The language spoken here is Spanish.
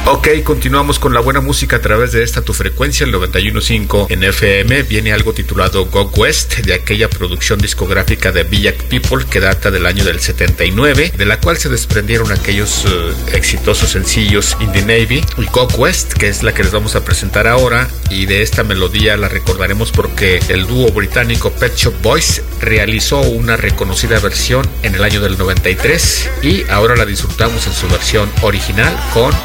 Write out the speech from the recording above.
Ok, continuamos con la buena música a través de esta tu frecuencia, el 91.5 en FM. Viene algo titulado Go West, de aquella producción discográfica de Village People que data del año del 79, de la cual se desprendieron aquellos exitosos sencillos In the Navy y Go West, que es la que les vamos a presentar ahora. Y de esta melodía la recordaremos porque el dúo británico Pet Shop Boys realizó una reconocida versión en el año del 93 y ahora la disfrutamos en su versión original con